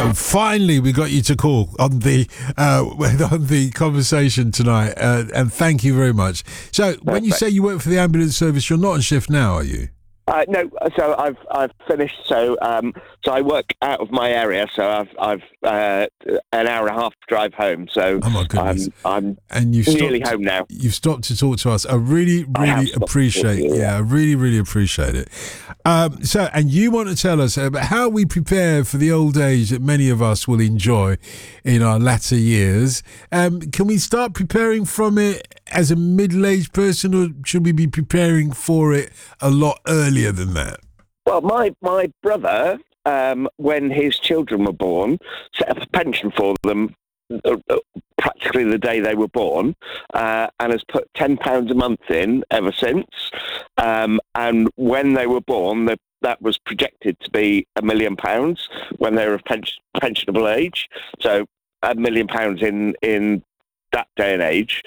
Finally, we got you to call on the conversation tonight, and thank you very much. So, when you say you work for the ambulance service, you're not on shift now, are you? No, so I've finished. So I work out of my area. So I've an hour and a half drive home. So oh my goodness, I'm and you've nearly stopped, home now. You've stopped to talk to us. I really appreciate. I really appreciate it. So, and you want to tell us about how we prepare for the old age that many of us will enjoy in our latter years. Can we start preparing from it as a middle-aged person, or should we be preparing for it a lot earlier than that? Well, my brother, when his children were born, set up a pension for them practically the day they were born, and has put £10 a month in ever since. And when they were born, that was projected to be £1 million when they were of pensionable age. So £1 million in that day and age.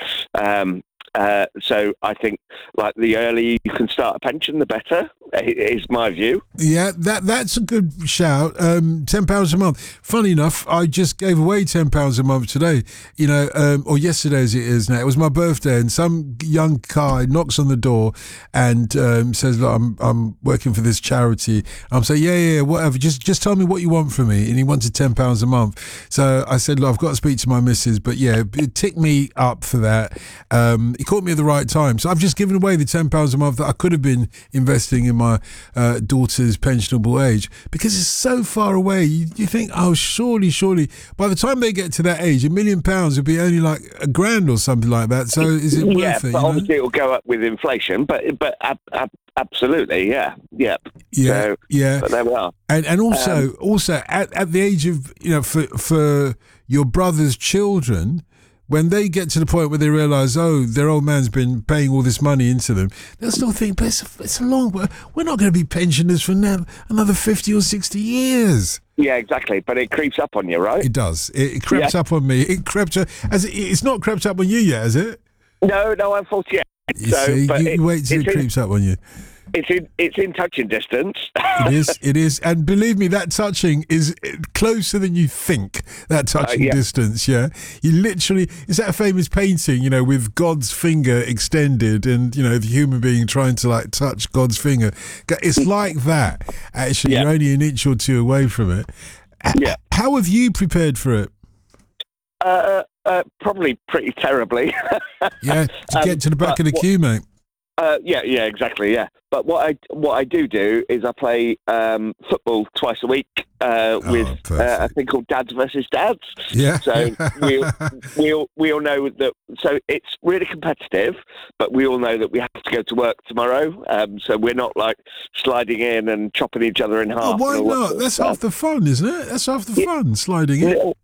So I think, like, the earlier you can start a pension, the better, is my view. Yeah, that's a good shout. £10 a month. Funny enough, I just gave away £10 a month today, or yesterday as it is now. It was my birthday, and some young guy knocks on the door and says, look, I'm working for this charity. I'm saying, yeah, whatever. Just tell me what you want from me. And he wanted £10 a month. So I said, look, I've got to speak to my missus, but yeah, it ticked me up for that. He caught me at the right time. So I've just given away the £10 a month that I could have been investing in my daughter's pensionable age, because it's so far away. You think, oh, surely, by the time they get to that age, £1 million would be only like £1,000 or something like that. So is it worth it? Yeah, but obviously it'll go up with inflation, but absolutely, yeah. So, but there we are. And also at the age of, for your brother's children, when they get to the point where they realise, oh, their old man's been paying all this money into them, they'll still think, but it's a long... We're not going to be pensioners for now another 50 or 60 years. Yeah, exactly. But it creeps up on you, right? It does. It crept up on me. It crept up... It's not crept up on you yet, has it? No, I'm 48. You wait till it creeps up on you. It's in touching distance. It is. And believe me, that touching is closer than you think, that touching distance, yeah? You literally... Is that a famous painting, with God's finger extended and, the human being trying to, like, touch God's finger? It's like that, actually. You're only an inch or two away from it. Yeah. How have you prepared for it? Probably pretty terribly. Yeah, to get to the back of the queue, mate. Yeah, exactly. Yeah, but what I do is I play football twice a week with a thing called Dads versus Dads. Yeah. So we all know that. So it's really competitive, but we all know that we have to go to work tomorrow. So we're not like sliding in and chopping each other in half. Oh, why not? That's half the fun, isn't it? That's half the fun, sliding in.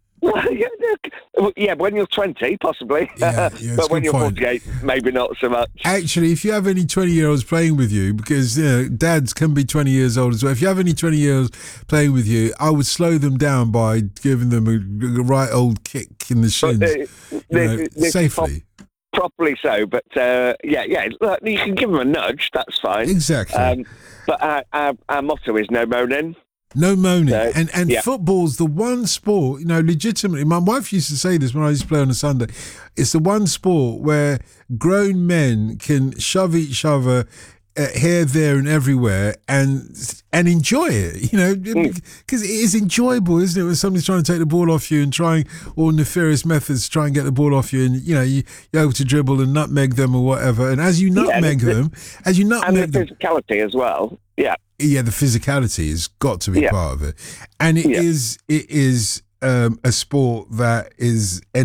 Yeah, when you're 20, possibly. Yeah, but when you're 48, maybe not so much. Actually, if you have any 20-year-olds playing with you, because dads can be 20 years old as well, if you have any 20-year-olds playing with you, I would slow them down by giving them a right old kick in the shins, safely. Properly so, but look, you can give them a nudge, that's fine. Exactly. But our motto is no moaning. No moaning. And football's the one sport, legitimately. My wife used to say this when I used to play on a Sunday. It's the one sport where grown men can shove each other here, there, and everywhere, and enjoy it. Because it is enjoyable, isn't it? When somebody's trying to take the ball off you and trying all nefarious methods to try and get the ball off you, and you're able to dribble and nutmeg them or whatever. And as you nutmeg them, and the physicality as well. Yeah. Yeah, the physicality has got to be part of it, and it is a sport that is